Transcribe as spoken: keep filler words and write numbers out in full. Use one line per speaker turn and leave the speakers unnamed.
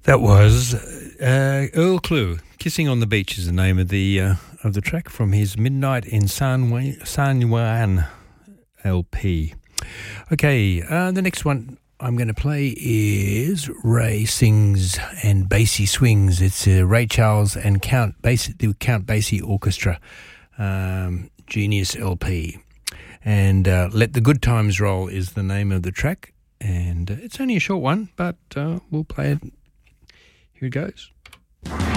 That was uh, Earl Clue. Kissing on the Beach is the name of the uh, of the track from his Midnight in San Juan, San Juan L P. Okay, uh, the next one I'm going to play is Ray Sings and Basie Swings. It's uh, Ray Charles and Count Basie, the Count Basie Orchestra, um, Genius L P. And uh, Let the Good Times Roll is the name of the track. And uh, it's only a short one, but uh, we'll play it. Here it goes.